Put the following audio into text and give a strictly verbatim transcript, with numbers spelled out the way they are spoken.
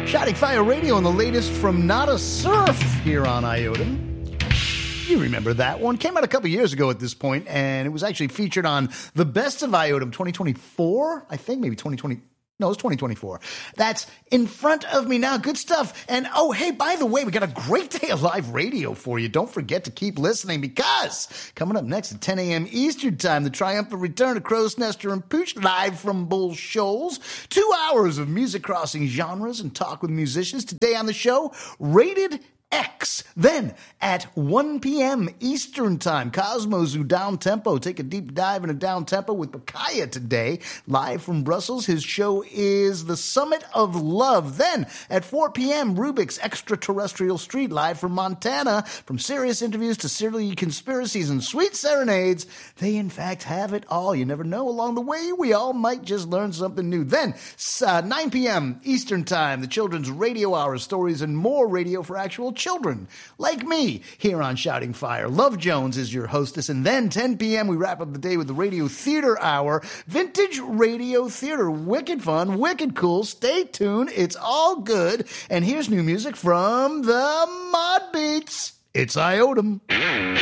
Shouting Fire Radio and the latest from Not a Surf here on Iotum. You remember that one. Came out a couple years ago at this point, and it was actually featured on the Best of Iotum twenty twenty-four, I think, maybe twenty twenty. No, it's twenty twenty-four. That's in front of me now. Good stuff. And, oh, hey, by the way, we got a great day of live radio for you. Don't forget to keep listening, because coming up next at ten a.m. Eastern Time, the triumphant return of Crow's Nester and Pooch live from Bull Shoals. Two hours of music crossing genres and talk with musicians. Today on the show, Rated X. Then at one p.m. Eastern Time, Cosmos who Down Tempo. Take a deep dive into Down Tempo with Bakaya today, live from Brussels. His show is The Summit of Love. Then at four p.m., Rubik's Extraterrestrial Street, live from Montana. From serious interviews to silly conspiracies and sweet serenades, they in fact have it all. You never know. Along the way, we all might just learn something new. Then uh, nine p.m. Eastern Time, the Children's Radio Hour, stories and more radio for actual children like me here on Shouting Fire. Love Jones is your hostess. And then ten p.m. we wrap up the day with the Radio Theater Hour. Vintage Radio Theater. Wicked fun, wicked cool. Stay tuned. It's all good. And here's new music from the Mod Beats. It's Iotum.